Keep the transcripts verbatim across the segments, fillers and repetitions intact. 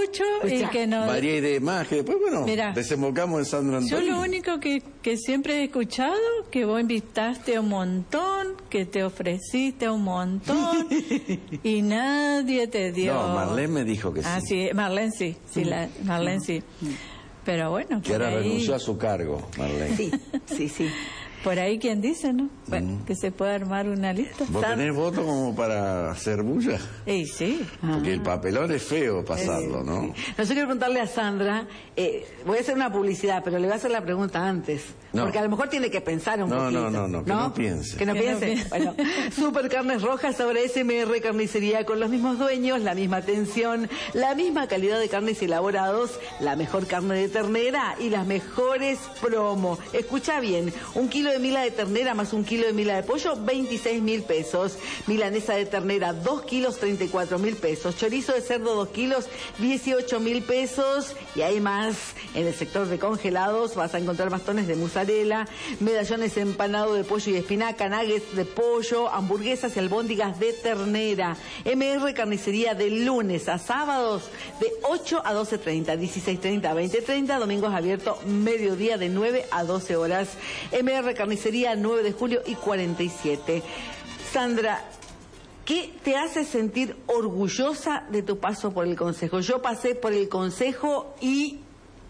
mucho y que no... María y demás, que después, bueno, mirá, desembocamos en Sandra Antonio. Yo lo único que, que siempre he escuchado, que vos invitaste a un montón, que te ofreciste a un montón y nadie te dio... No, Marlene me dijo que sí. Ah, sí, Marlene sí, sí, la, Marlene sí. Pero bueno, que ahora ahí... renunció a su cargo, Marlene. Sí, sí, sí. Por ahí quien dice, ¿no? Bueno, mm. que se puede armar una lista. ¿Vos tenés voto como para hacer bulla? Eh, sí. Porque ah. el papelón es feo pasarlo, eh, ¿no? Sí. No, yo quiero preguntarle a Sandra, eh, voy a hacer una publicidad, pero le voy a hacer la pregunta antes. No. Porque a lo mejor tiene que pensar un no, poquito. No, no, no, que no, no piense. Que no que piense. No piense. Bueno, Super Carnes Rojas, ahora S M R Carnicería, con los mismos dueños, la misma atención, la misma calidad de carnes y elaborados, la mejor carne de ternera y las mejores promo. Escucha bien, un kilo de mila de ternera más un kilo de mila de pollo, veintiséis mil pesos. Milanesa de ternera, dos kilos, treinta y cuatro mil pesos. Chorizo de cerdo, dos kilos, dieciocho mil pesos. Y hay más. En el sector de congelados vas a encontrar bastones de mozzarella, medallones empanados de pollo y espinaca, nuggets de pollo, hamburguesas y albóndigas de ternera. M R Carnicería de lunes a sábados de ocho a doce treinta, dieciséis treinta a veinte treinta, domingos abierto mediodía de nueve a doce horas. M R Carnicería nueve de julio y cuarenta y siete. Sandra, ¿qué te hace sentir orgullosa de tu paso por el Consejo? Yo pasé por el Consejo y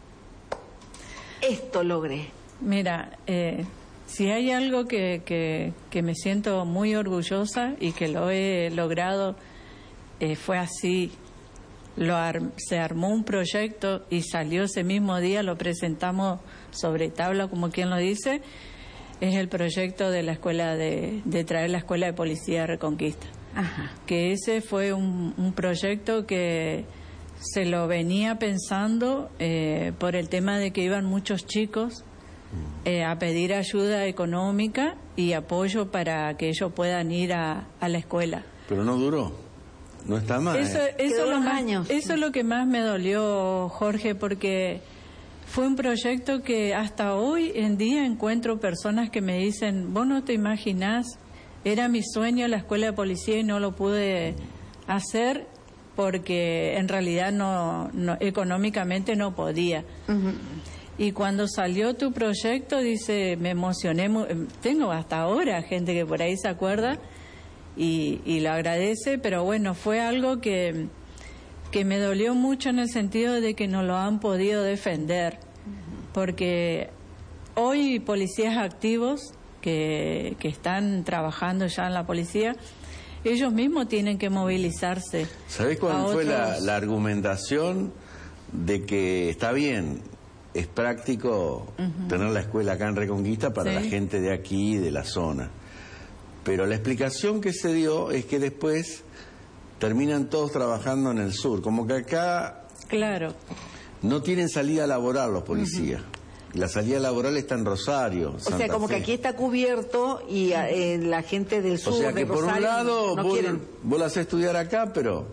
esto logré. Mira, eh, si hay algo que, que, que me siento muy orgullosa y que lo he logrado, eh, fue así. Lo ar se armó un proyecto y salió ese mismo día, lo presentamos sobre tabla, como quien lo dice. Es el proyecto de la escuela de, de traer la escuela de policía de Reconquista. Ajá. Que ese fue un, un proyecto que se lo venía pensando eh, por el tema de que iban muchos chicos eh, a pedir ayuda económica y apoyo para que ellos puedan ir a, a la escuela. Pero no duró, no está mal. Eso, ¿eh? eso, lo más, años. eso es lo que más me dolió, Jorge, porque fue un proyecto que hasta hoy en día encuentro personas que me dicen, vos no te imaginás, era mi sueño la escuela de policía y no lo pude hacer porque en realidad no, no económicamente no podía. Uh-huh. Y cuando salió tu proyecto, dice, me emocioné, tengo hasta ahora gente que por ahí se acuerda y, y lo agradece, pero bueno, fue algo que... que me dolió mucho en el sentido de que no lo han podido defender, porque hoy policías activos que, que están trabajando ya en la policía, ellos mismos tienen que movilizarse. ¿Sabés cuál fue otros... la, la argumentación de que está bien, es práctico uh-huh. tener la escuela acá en Reconquista para ¿sí? la gente de aquí, de la zona? Pero la explicación que se dio es que después terminan todos trabajando en el sur, como que acá claro. no tienen salida laboral los policías. Uh-huh. La salida laboral está en Rosario, o Santa sea, como Fe. que aquí está cubierto y eh, la gente del sur o sea que de por Rosario un lado no vos, quieren. vos la hacés estudiar acá, pero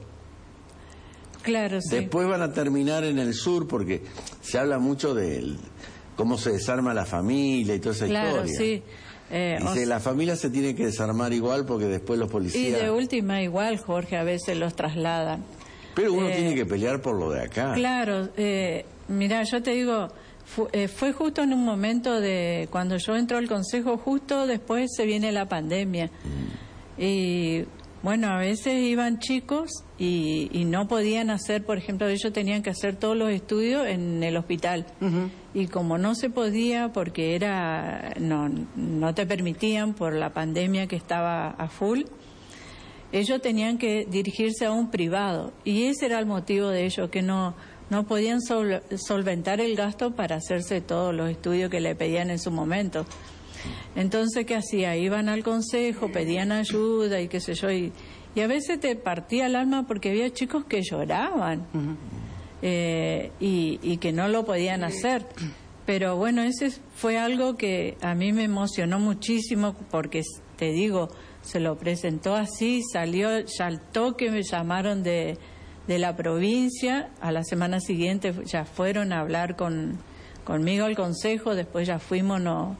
claro, sí. después van a terminar en el sur, porque se habla mucho de cómo se desarma la familia y toda esa claro, historia. Sí. Eh, Dice, sea, la familia se tiene que desarmar igual porque después los policías... Y de última igual, Jorge, a veces los trasladan. Pero uno eh, tiene que pelear por lo de acá. Claro, eh, mira, yo te digo, fu eh, fue justo en un momento de cuando yo entro al consejo, justo después se viene la pandemia. Mm. Y bueno, a veces iban chicos y, y no podían hacer, por ejemplo, ellos tenían que hacer todos los estudios en el hospital. Uh-huh. Y como no se podía porque era no, no te permitían por la pandemia que estaba a full, ellos tenían que dirigirse a un privado. Y ese era el motivo de ellos, que no, no podían sol, solventar el gasto para hacerse todos los estudios que le pedían en su momento. Entonces, ¿qué hacía? Iban al consejo, pedían ayuda y qué sé yo, y, y a veces te partía el alma porque había chicos que lloraban uh-huh. eh, y, y que no lo podían hacer. Pero bueno, ese fue algo que a mí me emocionó muchísimo porque, te digo, se lo presentó así, salió, ya al toque me llamaron de, de la provincia, a la semana siguiente ya fueron a hablar con conmigo al consejo, después ya fuimos, no...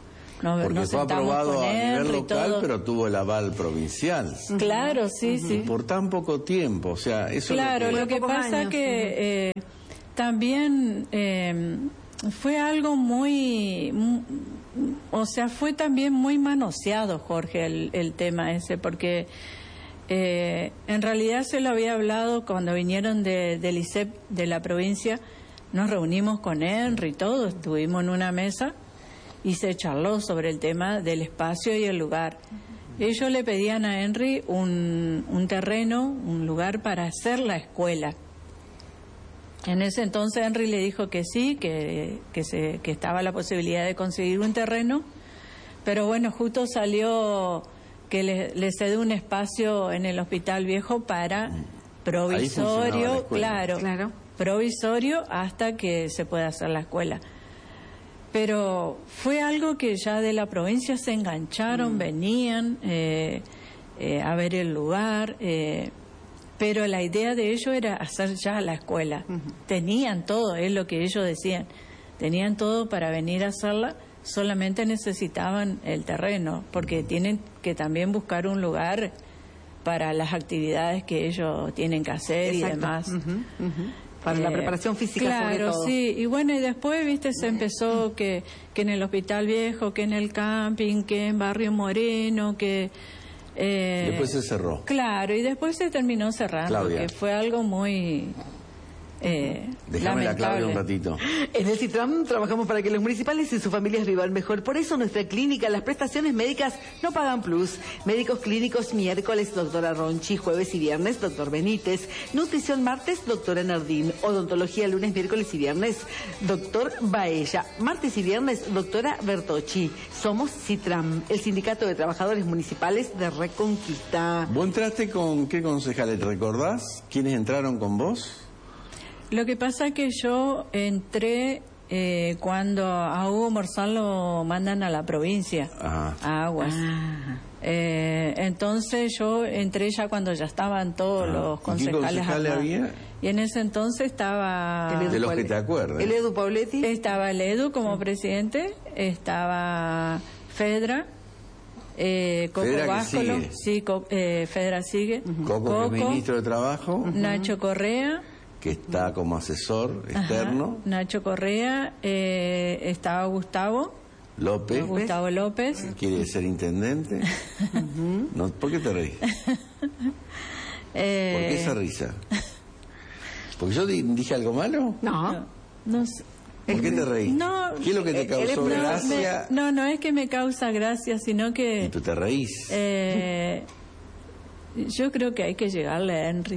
nos, Porque nos fue sentamos aprobado con a nivel Henry, local, todo. pero tuvo el aval provincial. Claro, sí, Y sí. por tan poco tiempo, o sea, eso Claro, es lo lo que... que pocos pasa años, que eh, también eh, fue algo muy, m- o sea, fue también muy manoseado, Jorge, el, el tema ese, porque eh, en realidad se lo había hablado cuando vinieron de, del I S E P de la provincia, nos reunimos con Henry y todo, estuvimos en una mesa y se charló sobre el tema del espacio y el lugar. Ellos le pedían a Henry un, un terreno, un lugar para hacer la escuela. En ese entonces Henry le dijo que sí, que, que, se, que estaba la posibilidad de conseguir un terreno, pero bueno, justo salió que le, le cede un espacio en el Hospital Viejo para provisorio, claro, Claro. provisorio hasta que se pueda hacer la escuela. Pero fue algo que ya de la provincia se engancharon, mm. venían eh, eh, a ver el lugar, eh, pero la idea de ellos era hacer ya la escuela. Uh-huh. Tenían todo, es lo que ellos decían, tenían todo para venir a hacerla, solamente necesitaban el terreno, porque tienen que también buscar un lugar para las actividades que ellos tienen que hacer. Exacto. Y demás. Uh-huh, uh-huh. Para eh, la preparación física, claro, sobre todo. Sí, y bueno, y después, viste, se empezó que, que en el Hospital Viejo, que en el camping, que en Barrio Moreno, que... Eh, después se cerró. Claro, y después se terminó cerrando, Claudia. Que fue algo muy... Eh, Déjame la Claudia un ratito. En el Citram trabajamos para que los municipales y sus familias vivan mejor. Por eso nuestra clínica, las prestaciones médicas no pagan plus. Médicos clínicos miércoles, doctora Ronchi, jueves y viernes, doctor Benítez. Nutrición martes, doctora Nardín. Odontología lunes, miércoles y viernes, doctor Baella. Martes y viernes, doctora Bertocci. Somos Citram, el Sindicato de Trabajadores Municipales de Reconquista. ¿Vos entraste con qué concejales? ¿Te recordás quiénes entraron con vos? Lo que pasa es que yo entré eh, cuando a Hugo Morzán lo mandan a la provincia, Ajá. a Aguas. Ah. Eh, entonces yo entré ya cuando ya estaban todos ah. los concejales. ¿Y qué concejales había? Y en ese entonces estaba... De los que te acuerdas. ¿El Edu Pauletti? Estaba el Edu como presidente, estaba Fedra, eh, Coco Fedra Váscolo, sigue. sí, Co eh, Fedra sigue. Uh-huh. Coco, Coco, que es ministro de Trabajo. Uh-huh. Nacho Correa, que está como asesor externo. Ajá. Nacho Correa, eh, estaba Gustavo López. Gustavo López. ¿Quiere ser intendente? uh-huh. No, ¿por qué te reís? eh... ¿Por qué esa risa? ¿Porque yo di, dije algo malo? No, no, no sé. ¿Por qué te reís? No, ¿Qué es lo que te causó no, gracia? Me, no, no es que me causa gracia, sino que... ¿Y tú te reís? Eh, yo creo que hay que llegarle a Henry.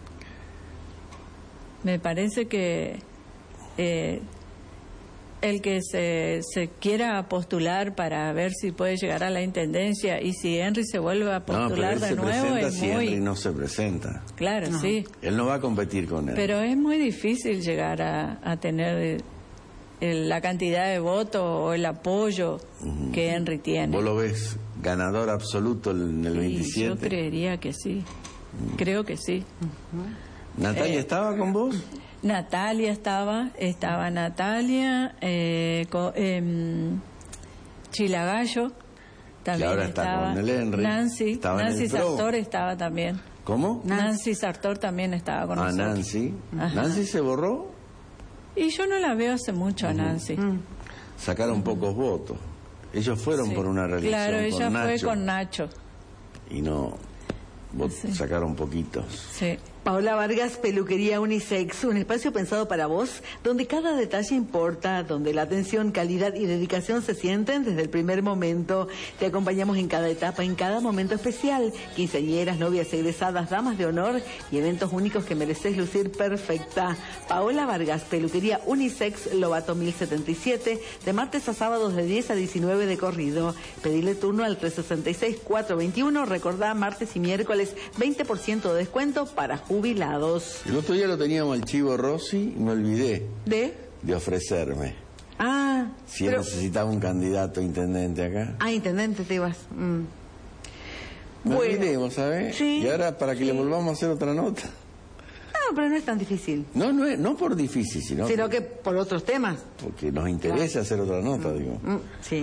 Me parece que eh, el que se, se quiera postular para ver si puede llegar a la intendencia y si Henry se vuelve a postular no, de nuevo es si muy... Henry no se presenta. Claro, no. Sí. Él no va a competir con él. Pero es muy difícil llegar a, a tener el, el, la cantidad de votos o el apoyo uh-huh. que Henry tiene. ¿Vos lo ves ganador absoluto en el sí, veintisiete? Yo creería que sí. Uh-huh. Creo que sí. Uh-huh. ¿Natalia eh, estaba con vos? Natalia estaba, estaba Natalia, eh, co, eh, Chilagallo también ahora estaba. Está con el Henry. Nancy, estaba Nancy Sartor estaba también. ¿Cómo? Nancy Sartor también estaba con ah, nosotros. Ah, Nancy. Ajá. ¿Nancy se borró? Y yo no la veo hace mucho a Nancy. Uh-huh. Sacaron uh-huh. pocos votos. Ellos fueron sí. por una reelección Claro, con ella Nacho. fue con Nacho. Y no... Sí. Sacaron poquitos. Sí. Paola Vargas, Peluquería Unisex, un espacio pensado para vos, donde cada detalle importa, donde la atención, calidad y dedicación se sienten desde el primer momento. Te acompañamos en cada etapa, en cada momento especial. Quinceañeras, novias egresadas, damas de honor y eventos únicos que mereces lucir perfecta. Paola Vargas, Peluquería Unisex, Lobato mil setenta y siete, de martes a sábados de diez a diecinueve de corrido. Pedile turno al tres sesenta y seis, cuatrocientos veintiuno. Recordá, martes y miércoles, veinte por ciento de descuento para jubilados. El otro día lo teníamos al Chivo Rossi y me olvidé de de ofrecerme. Ah, si pero... él necesitaba un candidato a intendente acá. Ah, intendente te ibas. Mm. Me bueno, olvidemos, ¿sabes? Sí, y ahora para que sí. le volvamos a hacer otra nota. No, pero no es tan difícil. No, no es, no por difícil, sino, sino que por otros temas. Porque nos interesa claro. hacer otra nota, mm. digo. Mm, sí.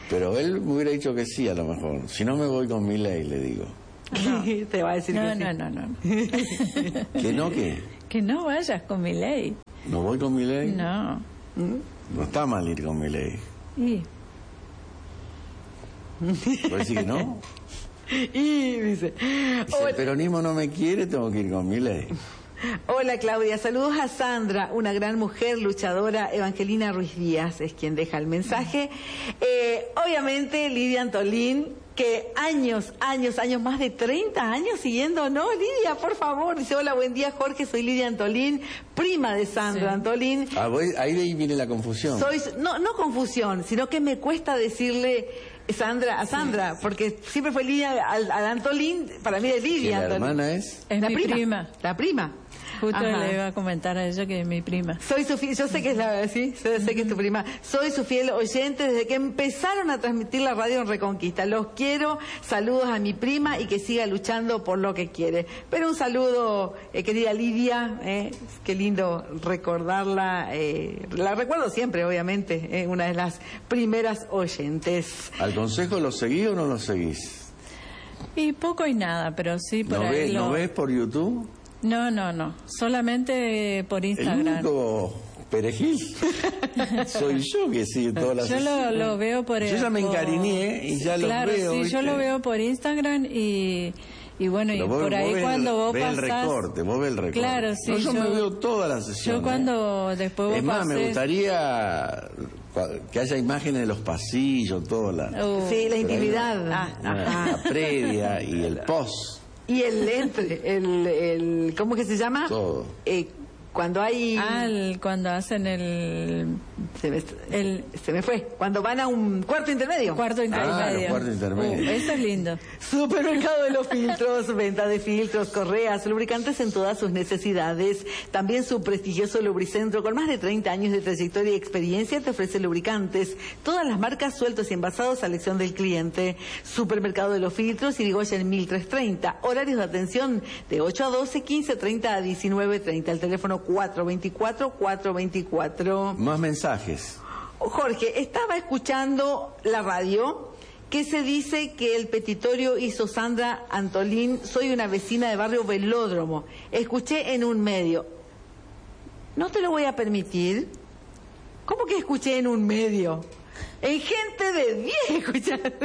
Pero él me hubiera dicho que sí, a lo mejor. Si no, me voy con Milei, le digo. No. Te va a decir no, que no, sí. no, no, no. ¿Que no qué? Que no vayas con Milei. ¿No voy con Milei? No. No está mal ir con Milei. Y ¿Puedes decir que no? Y dice, Si el peronismo no me quiere, tengo que ir con Milei. hola Claudia, saludos a Sandra, una gran mujer luchadora. Evangelina Ruiz Díaz es quien deja el mensaje. Eh, obviamente Lidia Antolín, que años, años, años, más de treinta años siguiendo, ¿no? Lidia, por favor, dice, hola, buen día Jorge, soy Lidia Antolín, prima de Sandra Sí. Antolín. Ah, voy- ahí de ahí viene la confusión. Soy, no, no confusión, sino que me cuesta decirle Sandra a Sandra, porque siempre fue Lidia al, al Antolín, para mí es ¿Que Lidia la Antolín. hermana es? es la mi prima, prima. La prima. Justo Ajá. le iba a comentar a ella que es mi prima. Soy su fiel, yo sé que es la, sí, sé, sé que es tu prima. Soy su fiel oyente desde que empezaron a transmitir la radio en Reconquista. Los quiero, saludos a mi prima y que siga luchando por lo que quiere. Pero un saludo, eh, querida Lidia, eh, qué lindo recordarla. Eh, la recuerdo siempre, obviamente, eh, una de las primeras oyentes. ¿Al consejo lo seguís o no lo seguís? Y poco y nada, pero sí por ¿No ahí ves, lo... ¿No ves por YouTube? No, no, no. Solamente por El Instagram. único perejil soy yo que sigue todas las... Yo lo, lo veo por... Yo ya me por- encariñé y ya lo claro, veo. sí, yo ¿viste? lo veo por Instagram y... Y bueno, Pero y vos- por ahí vos ves- cuando vos ves pasás... el recorte, vos ves el recorte. Claro, sí, No, yo, yo- me veo todas las sesiones. Yo cuando después vos Es más, me pases- gustaría cua- que haya imágenes de los pasillos, toda la, Uh, Sí, la pero intimidad. Ah, la- la previa y el post, Y el entre, el, el, ¿cómo que se llama? todo. Eh, cuando hay... ah, el- cuando hacen el Se me, el- se me fue. Cuando van a un cuarto intermedio. cuarto intermedio. los cuartos intermedios. Uh, eso es lindo. Supermercado de los filtros, venta de filtros, correas, lubricantes en todas sus necesidades. También su prestigioso lubricentro con más de treinta años de trayectoria y experiencia te ofrece lubricantes. Todas las marcas sueltos y envasados a elección del cliente. Supermercado de los filtros, Irigoyen mil trescientos treinta. Horarios de atención de ocho a doce, quince treinta a diecinueve treinta. El teléfono cuatro veinticuatro, cuatro veinticuatro. Más mensajes. Jorge, estaba escuchando la radio que se dice que el petitorio hizo Sandra Antolín, soy una vecina de barrio Velódromo. Escuché en un medio. No te lo voy a permitir. ¿Cómo que escuché en un medio? En gente de diez escuchar. Esa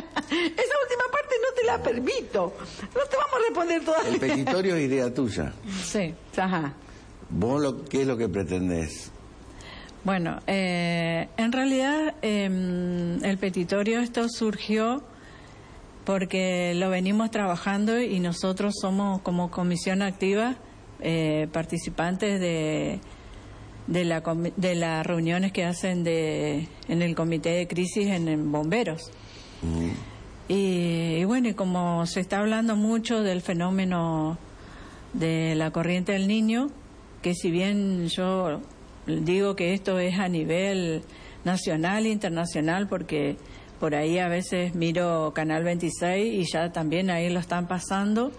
última parte no te la permito. No te vamos a responder todas. El petitorio es idea tuya. Sí. Ajá. ¿Vos lo, qué es lo que pretendés? Bueno, eh, en realidad eh, el petitorio esto surgió porque lo venimos trabajando y nosotros somos como comisión activa eh, participantes de de la comi- de las reuniones que hacen de en el comité de crisis en, en bomberos. Mm. Y, y bueno, y como se está hablando mucho del fenómeno de la corriente del Niño, que si bien yo digo que esto es a nivel nacional e internacional, porque por ahí a veces miro Canal veintiséis y ya también ahí lo están pasando.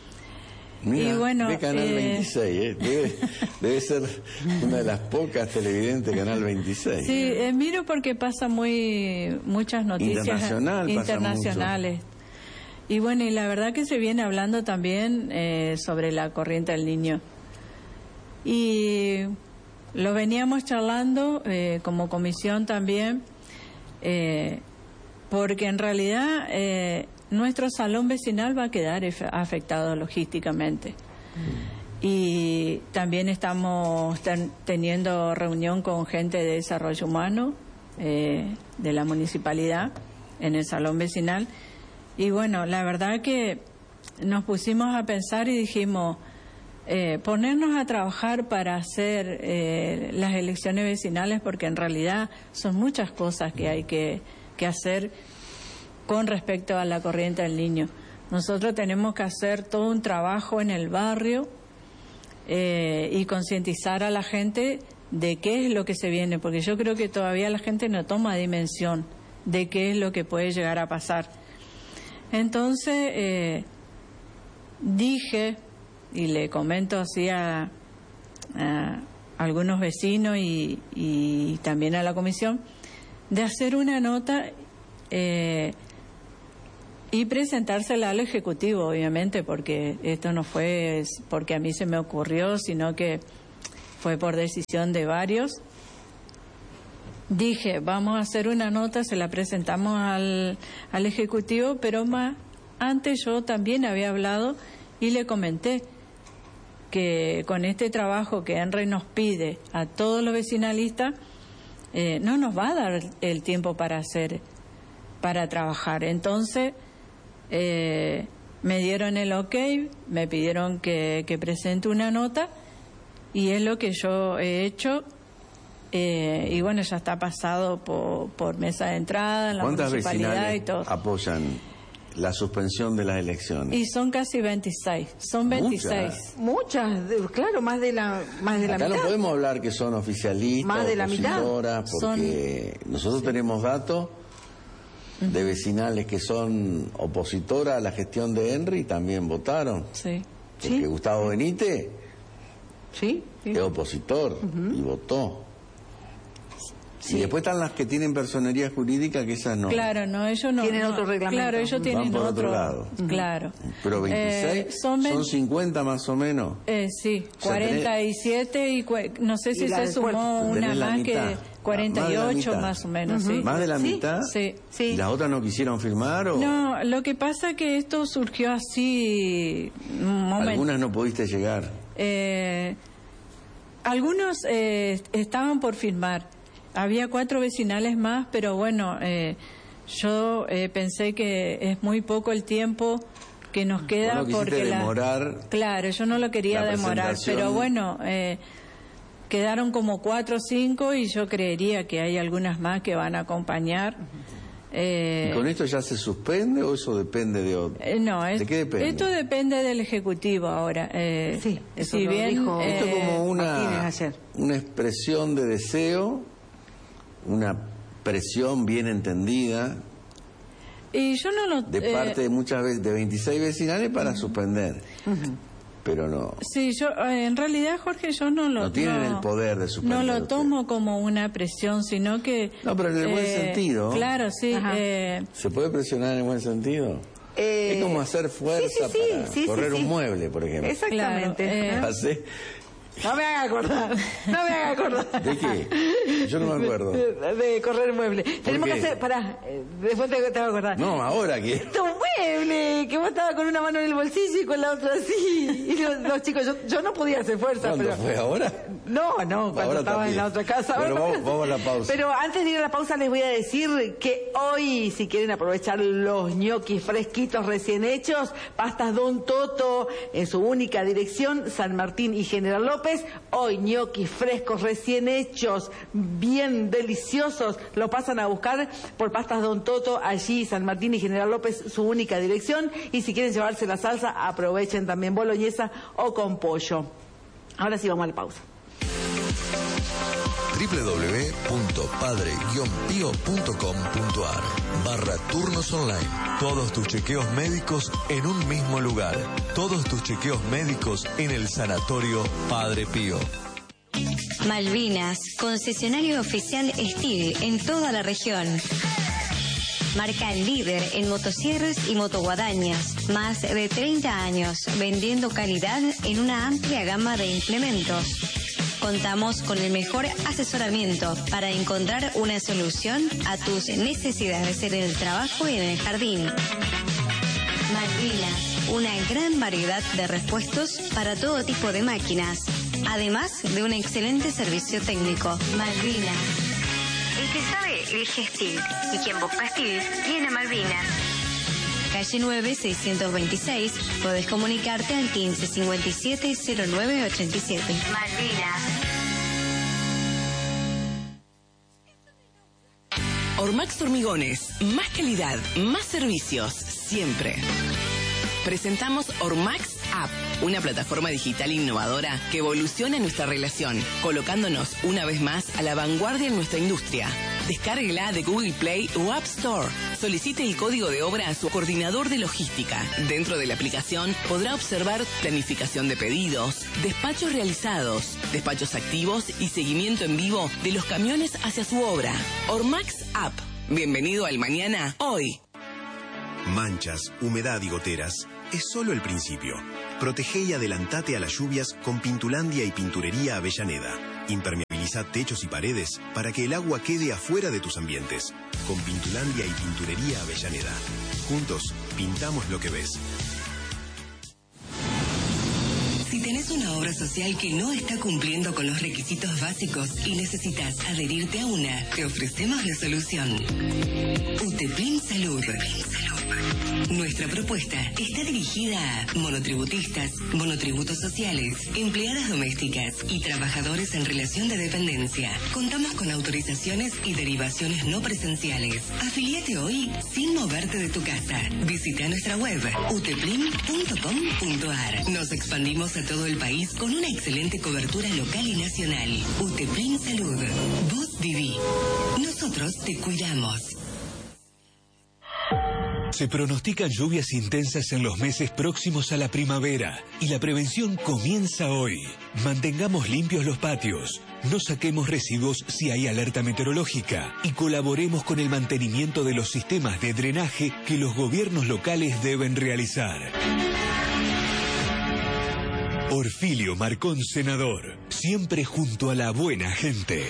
Mira, Y bueno, ve Canal eh, veintiséis, ¿eh? debe, debe ser una de las pocas televidentes de Canal veintiséis. Sí, eh, miro porque pasa muy muchas noticias Internacional pasa internacionales. Y bueno, y la verdad que se viene hablando también eh, sobre la corriente del Niño. Y lo veníamos charlando eh, como comisión también, eh, porque en realidad eh, nuestro salón vecinal va a quedar ef- afectado logísticamente. Y también estamos ten- teniendo reunión con gente de desarrollo humano eh, de la municipalidad en el salón vecinal. Y bueno, la verdad que nos pusimos a pensar y dijimos, eh, ponernos a trabajar para hacer eh, las elecciones vecinales, porque en realidad son muchas cosas que hay que, que hacer con respecto a la corriente del Niño. Nosotros tenemos que hacer todo un trabajo en el barrio eh, y concientizar a la gente de qué es lo que se viene, porque yo creo que todavía la gente no toma dimensión de qué es lo que puede llegar a pasar. Entonces eh, dije, y le comento así a, a algunos vecinos y, y también a la comisión, de hacer una nota eh, y presentársela al Ejecutivo, obviamente, porque esto no fue porque a mí se me ocurrió, sino que fue por decisión de varios. Dije, vamos a hacer una nota, se la presentamos al, al Ejecutivo, pero más antes yo también había hablado y le comenté que con este trabajo que ENRE nos pide a todos los vecinalistas, eh, no nos va a dar el tiempo para hacer, para trabajar. Entonces, eh, me dieron el ok, me pidieron que, que presente una nota, y es lo que yo he hecho. Eh, y bueno, ya está pasado por, por mesa de entrada en la municipalidad y todo. Apoyan la suspensión de las elecciones? Y son casi veintiséis, son veintiséis. Muchas, Muchas claro, más de la, más de la Acá mitad. no podemos hablar que son oficialistas, más de la mitad. Porque son... nosotros sí. tenemos datos de vecinales que son opositoras a la gestión de Henry y también votaron. Sí. Porque ¿Sí? Gustavo Benítez sí, sí. es opositor uh-huh. y votó. Sí. Y después están las que tienen personería jurídica, que esas no. Claro, no, ellos no. Tienen no, otro reglamento. Claro, ellos tienen Van por otro. otro lado. Claro. Pero veintiséis, eh, son, son cincuenta más o menos. Eh, sí, o sea, cuarenta y siete y cu no sé si se sumó una más que cuarenta y ocho más, más o menos. Uh-huh. Sí. ¿Más de la ¿Sí? mitad? Sí. sí. ¿Y las otras no quisieron firmar? O? No, lo que pasa es que esto surgió así. Un momento. Algunas no pudiste llegar. Eh, algunos eh, estaban por firmar. Había cuatro vecinales más, pero bueno, eh, yo eh, pensé que es muy poco el tiempo que nos queda no porque demorar la, claro, yo no lo quería demorar, pero bueno, eh, quedaron como cuatro o cinco y yo creería que hay algunas más que van a acompañar. Eh, ¿Y con esto ya se suspende o eso depende de otro? Eh, no, es, ¿De qué depende? Esto depende del Ejecutivo ahora. Eh, sí, eso si lo bien dijo eh, esto es como una, ayer. una expresión de deseo, una presión bien entendida y yo no lo, de eh, parte de muchas veces de veintiséis vecinales para uh-huh. suspender. Uh-huh. Pero no. Sí, yo en realidad, Jorge, yo no lo no tienen no, el poder de suspender. No lo tomo usted. como una presión, sino que no, pero en el eh, buen sentido. Claro, sí. Eh, ¿Se puede presionar en el buen sentido? Eh, es como hacer fuerza sí, sí, para sí, correr sí, sí. un mueble, por ejemplo. Exactamente. Claro, eh, No me haga acordar, no me haga acordar. ¿De qué? Yo no me acuerdo. De, de correr mueble. Tenemos qué? que hacer, pará, después te, te voy a acordar. No, ahora que... Tu mueble, que vos estabas con una mano en el bolsillo y con la otra así. Y los, los chicos, yo, yo no podía hacer fuerza. ¿Cuándo pero... fue ahora? No, no, cuando ahora estaba también. en la otra casa. Bueno, vamos, vamos a la pausa. Pero antes de ir a la pausa les voy a decir que hoy, si quieren aprovechar los ñoquis fresquitos recién hechos, pastas Don Toto en su única dirección, San Martín y General López, hoy ñoquis frescos recién hechos, bien deliciosos, lo pasan a buscar por pastas Don Toto, allí San Martín y General López, su única dirección, y si quieren llevarse la salsa, aprovechen también boloñesa o con pollo. Ahora sí vamos a la pausa. doble u doble u doble u punto padre guion pío punto com punto a r barra turnos online. Todos tus chequeos médicos en un mismo lugar. Todos tus chequeos médicos en el Sanatorio Padre Pío. Malvinas, concesionario oficial Steel en toda la región. Marca líder en motosierras y motoguadañas. Más de treinta años vendiendo calidad en una amplia gama de implementos. Contamos con el mejor asesoramiento para encontrar una solución a tus necesidades en el trabajo y en el jardín. Malvinas, una gran variedad de repuestos para todo tipo de máquinas, además de un excelente servicio técnico. Malvinas. El que sabe, elige Steel. Y quien busca Steel, viene a Malvinas. Calle nueve, seiscientos veintiséis. Podés comunicarte al quince cincuenta y siete cero nueve ochenta y siete. Malvinas. Ormax Hormigones. Más calidad, más servicios, siempre. Presentamos Ormax App, una plataforma digital innovadora que evoluciona nuestra relación, colocándonos una vez más a la vanguardia en nuestra industria. Descárguela de Google Play o App Store. Solicite el código de obra a su coordinador de logística. Dentro de la aplicación podrá observar planificación de pedidos, despachos realizados, despachos activos y seguimiento en vivo de los camiones hacia su obra. Ormax App. Bienvenido al mañana, hoy. Manchas, humedad y goteras es solo el principio. Protege y adelantate a las lluvias con Pintulandia y Pinturería Avellaneda. Impermeabiliza techos y paredes para que el agua quede afuera de tus ambientes. Con Pintulandia y Pinturería Avellaneda. Juntos, pintamos lo que ves. Si tenés una obra social que no está cumpliendo con los requisitos básicos y necesitas adherirte a una, te ofrecemos la solución. Uteplin Salud. Nuestra propuesta está dirigida a monotributistas, monotributos sociales, empleadas domésticas y trabajadores en relación de dependencia. Contamos con autorizaciones y derivaciones no presenciales. Afiliate hoy sin moverte de tu casa. Visita nuestra web uteplin punto com punto ar. Nos expandimos a todo el país con una excelente cobertura local y nacional. Uteplin Salud. Vos viví. Nosotros te cuidamos. Se pronostican lluvias intensas en los meses próximos a la primavera y la prevención comienza hoy. Mantengamos limpios los patios, no saquemos residuos si hay alerta meteorológica y colaboremos con el mantenimiento de los sistemas de drenaje que los gobiernos locales deben realizar. Orfilio Marcón, senador, siempre junto a la buena gente.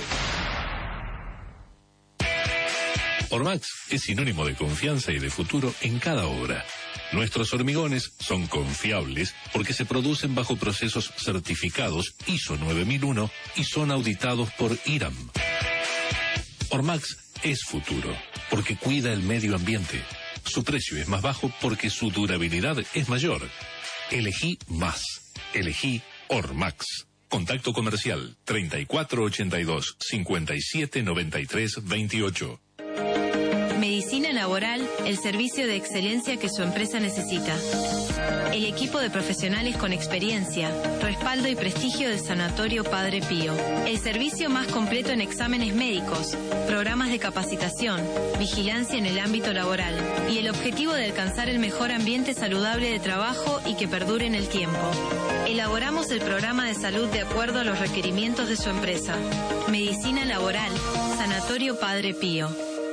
Ormax es sinónimo de confianza y de futuro en cada obra. Nuestros hormigones son confiables porque se producen bajo procesos certificados I S O nueve mil uno y son auditados por I R A M. Ormax es futuro porque cuida el medio ambiente. Su precio es más bajo porque su durabilidad es mayor. Elegí más. Elegí Ormax. Contacto comercial treinta y cuatro ochenta y dos, cincuenta y siete noventa y tres veintiocho. Medicina laboral, el servicio de excelencia que su empresa necesita. El equipo de profesionales con experiencia, respaldo y prestigio del Sanatorio Padre Pío. El servicio más completo en exámenes médicos, programas de capacitación, vigilancia en el ámbito laboral y el objetivo de alcanzar el mejor ambiente saludable de trabajo y que perdure en el tiempo. Elaboramos el programa de salud de acuerdo a los requerimientos de su empresa. Medicina laboral, Sanatorio Padre Pío.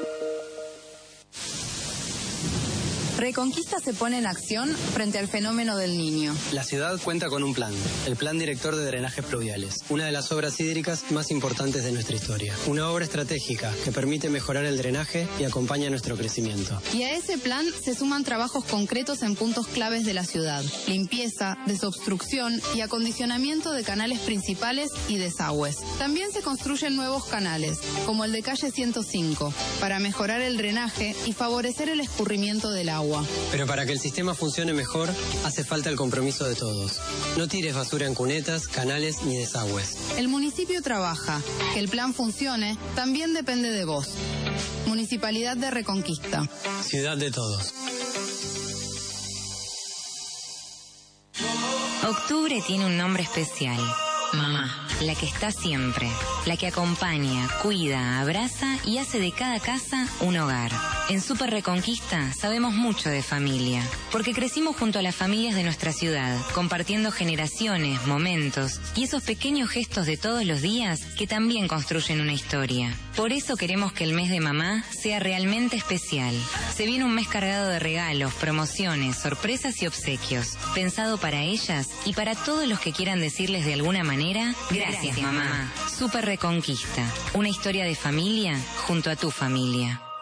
Reconquista se pone en acción frente al fenómeno del Niño. La ciudad cuenta con un plan, el Plan Director de Drenajes Pluviales, una de las obras hídricas más importantes de nuestra historia. Una obra estratégica que permite mejorar el drenaje y acompaña nuestro crecimiento. Y a ese plan se suman trabajos concretos en puntos claves de la ciudad: limpieza, desobstrucción y acondicionamiento de canales principales y desagües. También se construyen nuevos canales, como el de calle ciento cinco, para mejorar el drenaje y favorecer el escurrimiento del agua. Pero para que el sistema funcione mejor, hace falta el compromiso de todos. No tires basura en cunetas, canales ni desagües. El municipio trabaja. Que el plan funcione también depende de vos. Municipalidad de Reconquista. Ciudad de todos. Octubre tiene un nombre especial. Mamá, la que está siempre, la que acompaña, cuida, abraza y hace de cada casa un hogar. En Super Reconquista sabemos mucho de familia, porque crecimos junto a las familias de nuestra ciudad, compartiendo generaciones, momentos y esos pequeños gestos de todos los días que también construyen una historia. Por eso queremos que el mes de mamá sea realmente especial. Se viene un mes cargado de regalos, promociones, sorpresas y obsequios, pensado para ellas y para todos los que quieran decirles de alguna manera, gracias mamá. Super Reconquista, una historia de familia junto a tu familia.